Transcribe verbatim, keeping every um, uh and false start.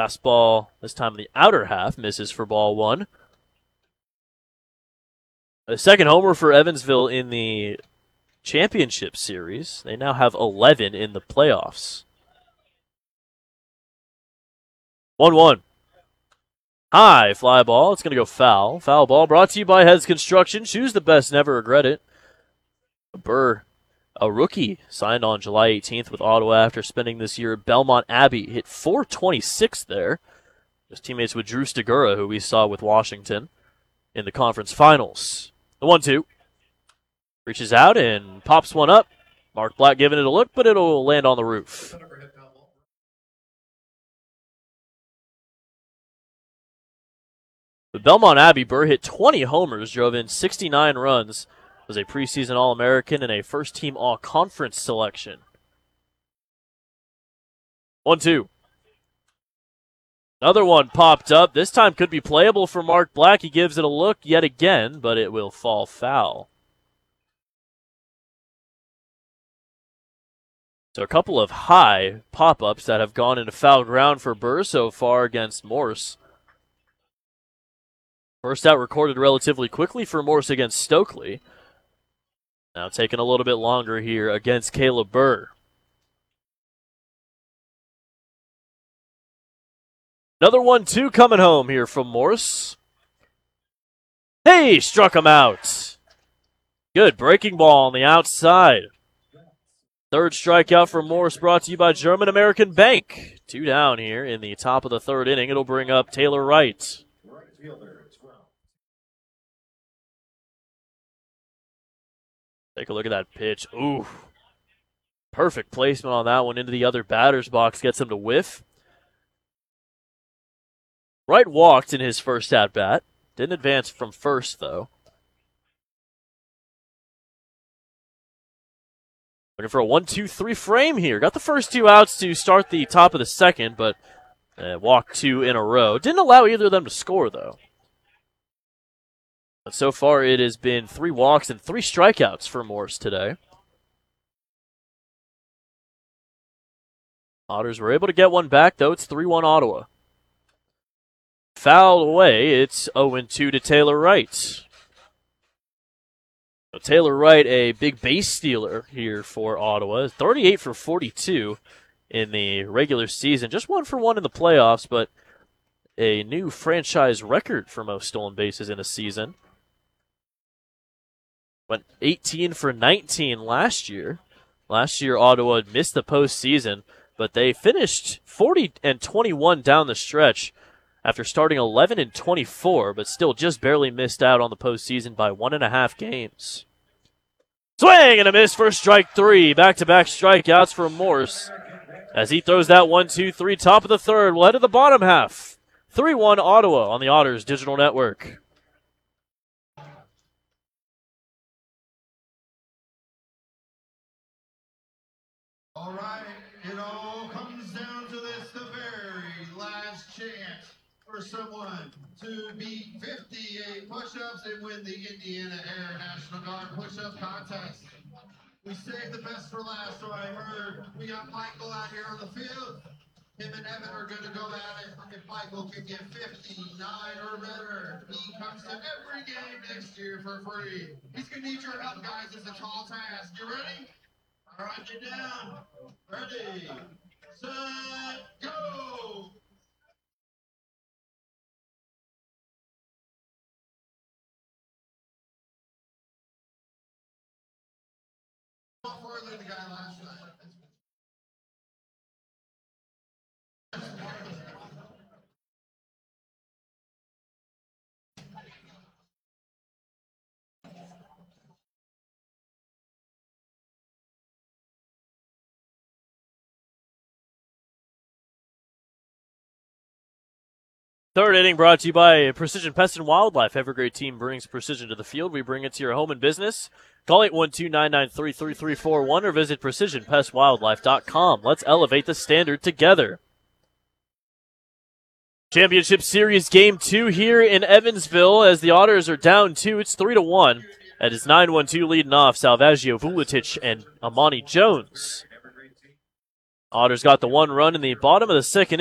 Fastball, this time in the outer half, misses for ball one. A second homer for Evansville in the championship series. They now have eleven in the playoffs. one one. High fly ball. It's going to go foul. Foul ball brought to you by Heads Construction. Choose the best, never regret it. Burr, a rookie, signed on July eighteenth with Ottawa after spending this year at Belmont Abbey. Hit four twenty-six there. Just teammates with Drew Stigura, who we saw with Washington in the conference finals. The one two. Reaches out and pops one up. Mark Black giving it a look, but it'll land on the roof. With Belmont Abbey, Burr hit twenty homers, drove in sixty-nine runs, was a preseason All-American and a first-team All-Conference selection. one two. Another one popped up. This time could be playable for Mark Black. He gives it a look yet again, but it will fall foul. So a couple of high pop-ups that have gone into foul ground for Burr so far against Morse. First out recorded relatively quickly for Morse against Stokely. Now taking a little bit longer here against Caleb Burr. Another one two coming home here from Morse. Hey, struck him out. Good breaking ball on the outside. Third strikeout for Morse brought to you by German American Bank. Two down here in the top of the third inning. It'll bring up Taylor Wright. Take a look at that pitch. Ooh. Perfect placement on that one into the other batter's box. Gets him to whiff. Wright walked in his first at-bat. Didn't advance from first, though. Looking for a one two three frame here. Got the first two outs to start the top of the second, but uh, walked two in a row. Didn't allow either of them to score, though. But so far, it has been three walks and three strikeouts for Morse today. Otters were able to get one back, though. It's three one Ottawa. Fouled away. It's oh two to Taylor Wright. So Taylor Wright, a big base stealer here for Ottawa. thirty-eight for forty-two in the regular season. Just one for one in the playoffs, but a new franchise record for most stolen bases in a season. Went eighteen for nineteen last year. Last year, Ottawa had missed the postseason, but they finished forty and twenty-one down the stretch after starting eleven and twenty-four, but still just barely missed out on the postseason by one and a half games. Swing and a miss for strike three. Back-to-back strikeouts for Morse as he throws that one two three top of the third. We'll head to the bottom half. three one Ottawa on the Otters Digital Network. All right, it all comes down to this, the very last chance for someone to beat fifty-eight push-ups and win the Indiana Air National Guard push-up contest. We saved the best for last, so I heard we got Michael out here on the field. Him and Evan are going to go at it. If Michael can get fifty-nine or better, he comes to every game next year for free. He's going to need your help, guys. It's a tall task. You ready? All right, get down. Ready, set, go. Further than the guy last night. Third inning brought to you by Precision Pest and Wildlife. Every great team brings precision to the field. We bring it to your home and business. Call eight one two, nine nine three, three three four one or visit precision pest wildlife dot com. Let's elevate the standard together. Championship Series Game two here in Evansville as the Otters are down two. It's three to one. That is nine one two leading off Salvaggio, Vuletic, and Amani Jones. Otters got the one run in the bottom of the second